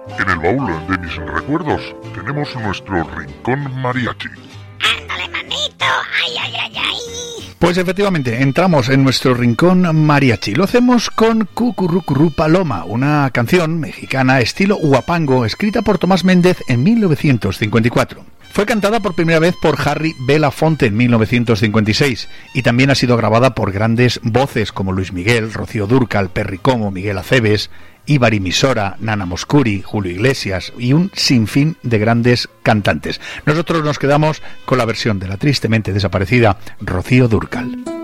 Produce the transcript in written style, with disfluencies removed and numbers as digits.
En el baúl de mis recuerdos tenemos nuestro rincón mariachi. ¡Ándale, manito! ¡Ay, ay, ay, ay! Pues efectivamente, entramos en nuestro rincón mariachi. Lo hacemos con Cucurrucurru Paloma, una canción mexicana estilo huapango, escrita por Tomás Méndez en 1954. Fue cantada por primera vez por Harry Belafonte en 1956 y también ha sido grabada por grandes voces como Luis Miguel, Rocío Dúrcal, Perry Como, Miguel Aceves, Ibari Misora, Nana Moscuri, Julio Iglesias y un sinfín de grandes cantantes. Nosotros nos quedamos con la versión de la tristemente desaparecida Rocío Dúrcal.